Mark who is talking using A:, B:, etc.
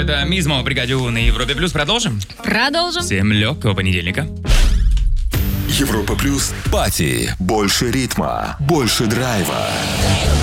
A: это Мизмо в бригаде У на Европе Плюс. Продолжим?
B: Продолжим.
A: Всем легкого понедельника.
C: Европа Плюс. Пати. Больше ритма. Больше драйва.